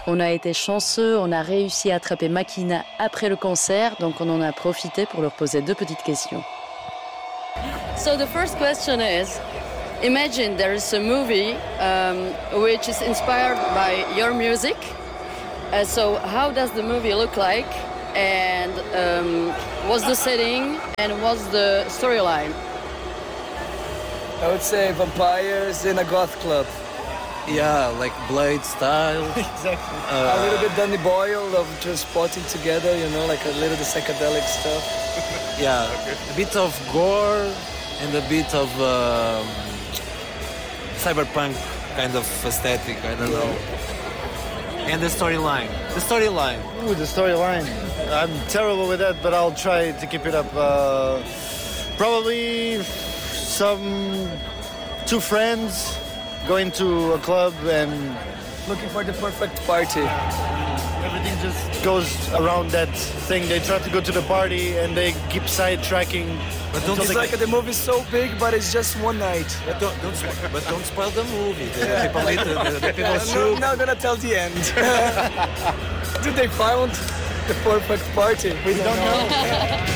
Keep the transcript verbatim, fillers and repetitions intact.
On a été chanceux, on a réussi à attraper Makina après le concert, donc on en a profité pour leur poser deux petites questions. So the first question is, imagine there is a movie um, which is inspired by your music. Uh, so how does the movie look like? And um, what's the setting and what's the storyline? I would say vampires in a goth club. Yeah, like Blade style. Exactly. Uh, a little bit Danny Boyle of just potting together, you know, like a little bit psychedelic stuff. Yeah, a bit of gore and a bit of um, cyberpunk kind of aesthetic, I don't know. And the storyline. The storyline. Ooh, the storyline. I'm terrible with that, but I'll try to keep it up. Uh, probably some two friends going to a club and looking for the perfect party. Everything just goes around that thing. They try to go to the party and they keep sidetracking. But don't it's like get... the movie's so big, but it's just one night. But don't, don't, but don't spoil the movie. The, the people, need to, the, the people should... I'm not gonna tell the end. Did they find the perfect party? We don't know.